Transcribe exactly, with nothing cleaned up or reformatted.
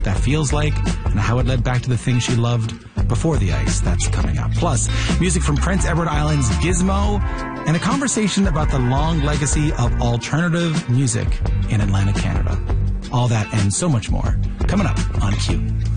that feels like, and how it led back to the things she loved before the ice. That's coming up. Plus, music from Prince Edward Island's Gizmo, and a conversation about the long legacy of alternative music in Atlantic Canada. All that and so much more coming up on Q.